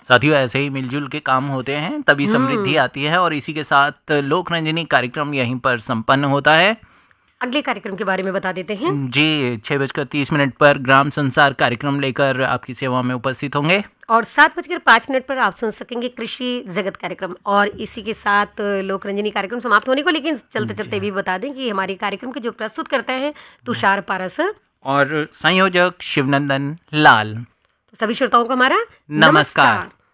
साथियों, ऐसे ही मिलजुल के काम होते हैं तभी समृद्धि आती है। और इसी के साथ लोक रंजनी कार्यक्रम यहीं पर संपन्न होता है। अगले कार्यक्रम के बारे में बता देते हैं जी, 6:30 पर ग्राम संसार कार्यक्रम लेकर आपकी सेवा में उपस्थित होंगे। और 7:05 पर आप सुन सकेंगे कृषि जगत कार्यक्रम। और इसी के साथ लोक रंजनी कार्यक्रम समाप्त होने को, लेकिन चलते चलते भी बता दें कि हमारे कार्यक्रम के जो प्रस्तुत करते हैं तुषार पारस और संयोजक शिवनंदन लाल। तो सभी श्रोताओं को हमारा नमस्कार।